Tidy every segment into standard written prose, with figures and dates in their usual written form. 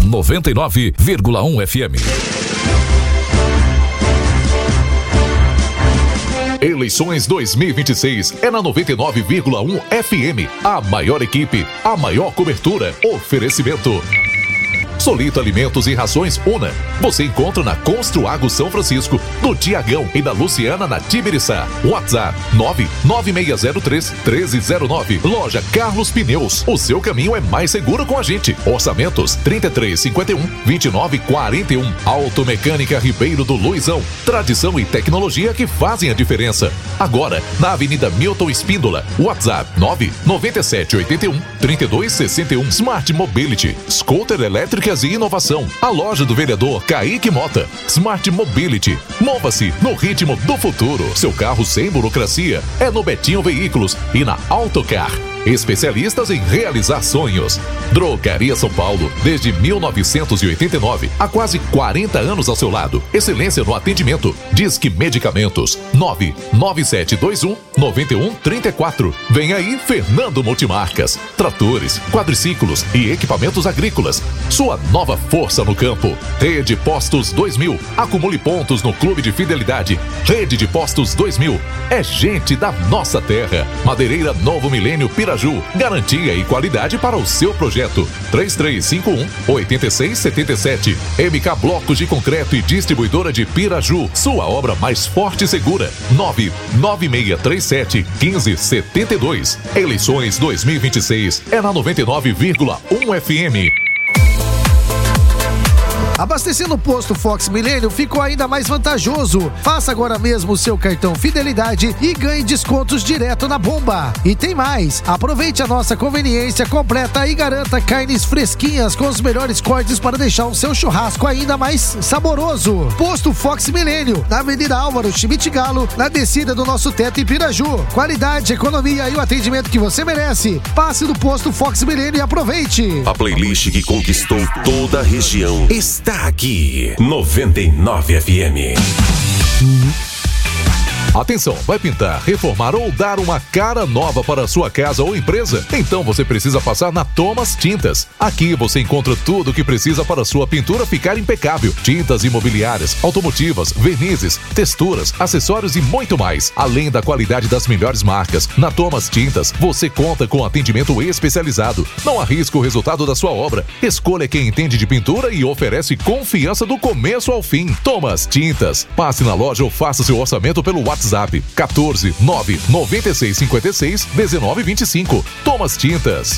99,1 FM. Eleições 2026 é na 99,1 FM. A maior equipe, a maior cobertura. Oferecimento Solito Alimentos e Rações Una. Você encontra na Construago São Francisco, no Tiagão e na Luciana, na Tibiriçá. WhatsApp 99603-1309. Loja Carlos Pneus. O seu caminho é mais seguro com a gente. Orçamentos 3351-2941. Automecânica Ribeiro do Luizão. Tradição e tecnologia que fazem a diferença. Agora, na Avenida Milton Espíndola. WhatsApp 99781-3261. Smart Mobility. Scooter elétricas e inovação. A loja do vereador Kaique Mota. Smart Mobility. Mova-se no ritmo do futuro. Seu carro sem burocracia é no Betinho Veículos e na Autocar. Especialistas em realizar sonhos. Drogaria São Paulo, desde 1989, há quase 40 anos ao seu lado. Excelência no atendimento. Disque Medicamentos 99721-9134. Vem aí Fernando Multimarcas. Tratores, quadriciclos e equipamentos agrícolas. Sua nova força no campo. Rede Postos 2000. Acumule pontos no Clube de Fidelidade. Rede de Postos 2000. É gente da nossa terra. Madeireira Novo Milênio Piraju. Garantia e qualidade para o seu projeto. 3351-8677. MK Blocos de Concreto e Distribuidora de Piraju. Sua obra mais forte e segura. 99637-1572. Eleições 2026 é na 99,1 FM. Abastecendo o posto Fox Milênio ficou ainda mais vantajoso. Faça agora mesmo o seu cartão Fidelidade e ganhe descontos direto na bomba. E tem mais, aproveite a nossa conveniência completa e garanta carnes fresquinhas com os melhores cortes para deixar o seu churrasco ainda mais saboroso. Posto Fox Milênio, na Avenida Álvaro Schmidt Galo, na descida do nosso teto em Piraju. Qualidade, economia e o atendimento que você merece. Passe no posto Fox Milênio e aproveite. A playlist que conquistou toda a região está aqui, 99 FM. Atenção, vai pintar, reformar ou dar uma cara nova para a sua casa ou empresa? Então você precisa passar na Thomas Tintas. Aqui você encontra tudo o que precisa para a sua pintura ficar impecável. Tintas imobiliárias, automotivas, vernizes, texturas, acessórios e muito mais. Além da qualidade das melhores marcas, na Thomas Tintas você conta com atendimento especializado. Não arrisca o resultado da sua obra. Escolha quem entende de pintura e oferece confiança do começo ao fim. Thomas Tintas. Passe na loja ou faça seu orçamento pelo WhatsApp 14 996 56 19 25. Thomas Tintas.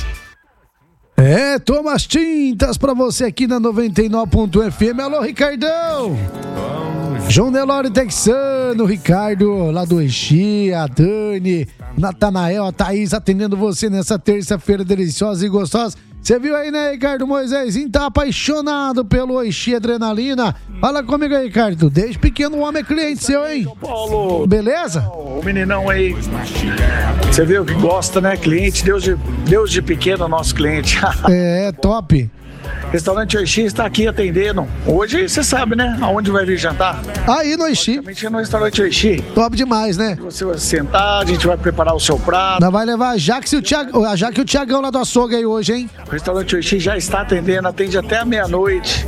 Thomas Tintas pra você aqui na 99.1 FM. Alô, Ricardão! João Nelório Texano, Ricardo lá do Eixi, a Dani, Natanael, a Thaís atendendo você nessa terça-feira deliciosa e gostosa. Você viu aí, né, Ricardo? Moisésinho tá apaixonado pelo Eixi Adrenalina. Fala comigo aí, Ricardo. Desde pequeno o homem é cliente seu, hein? São Paulo. Beleza? O meninão aí, você viu que gosta, né? Cliente, Deus de pequeno, nosso cliente. Top. Restaurante Oixi está aqui atendendo. Hoje você sabe, né? Aonde vai vir jantar? Aí no Oixi. No restaurante Oixi. Top demais, né? Você vai sentar, a gente vai preparar o seu prato. Nós vai levar a Jaque e o Tiagão lá do açougue aí hoje, hein? O restaurante Oixi já está atendendo, atende até a meia-noite.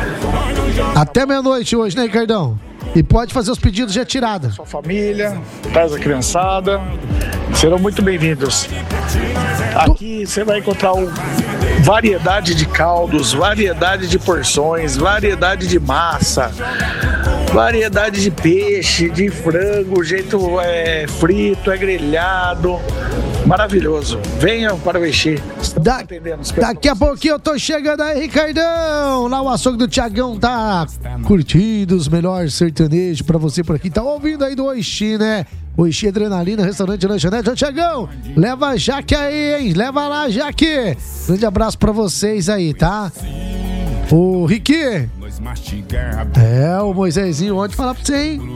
Até meia-noite hoje, né, Ricardão? E pode fazer os pedidos de retirada. Sua família, traz a criançada, serão muito bem-vindos. Aqui você vai encontrar variedade de caldos, variedade de porções, variedade de massa, variedade de peixe, de frango, o jeito é frito, é grelhado. Maravilhoso. Venham para o Eixi. Daqui a pouquinho eu tô chegando aí, Ricardão. Lá o açougue do Tiagão tá curtindo os melhores sertanejos pra você por aqui. Tá ouvindo aí do Eixi, né? Eixi Adrenalina, restaurante lanchonete. Ô, Tiagão, leva a Jaque aí, hein? Leva lá, Jaque. Grande abraço pra vocês aí, tá? Ô, Ricky. O Moisésinho ontem falar pra você, hein?